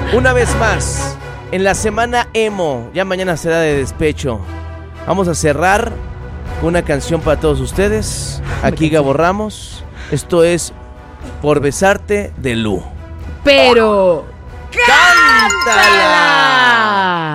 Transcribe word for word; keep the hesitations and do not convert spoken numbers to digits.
Una vez más, en la semana emo, ya mañana será de despecho. Vamos a cerrar con una canción para todos ustedes. Aquí Gabo Ramos. Esto es Por Besarte de Lu. Pero... ¡cántala!